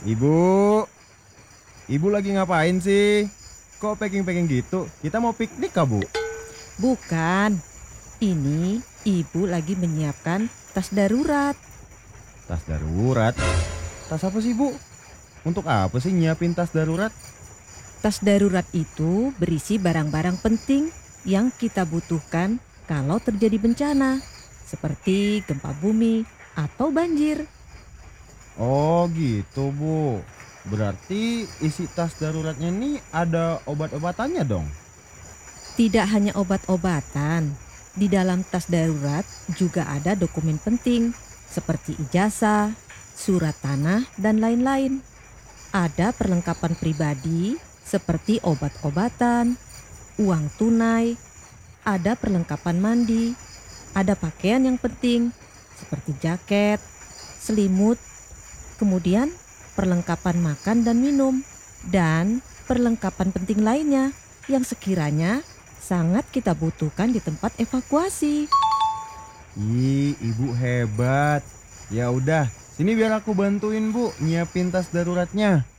Ibu, ibu lagi ngapain sih? Kok packing-packing gitu? Kita mau piknik kah, Bu? Bukan, ini ibu lagi menyiapkan tas darurat. Tas darurat? Tas apa sih, Bu? Untuk apa sih nyiapin tas darurat? Tas darurat itu berisi barang-barang penting yang kita butuhkan kalau terjadi bencana, seperti gempa bumi atau banjir. Oh gitu, Bu. Berarti isi tas daruratnya ini ada obat-obatannya dong? Tidak hanya obat-obatan, di dalam tas darurat juga ada dokumen penting seperti ijazah, surat tanah, dan lain-lain. Ada perlengkapan pribadi seperti obat-obatan, uang tunai, ada perlengkapan mandi, ada pakaian yang penting seperti jaket, selimut, kemudian perlengkapan makan dan minum, dan perlengkapan penting lainnya yang sekiranya sangat kita butuhkan di tempat evakuasi. Ih, ibu hebat. Ya udah, sini biar aku bantuin, Bu, nyiapin tas daruratnya.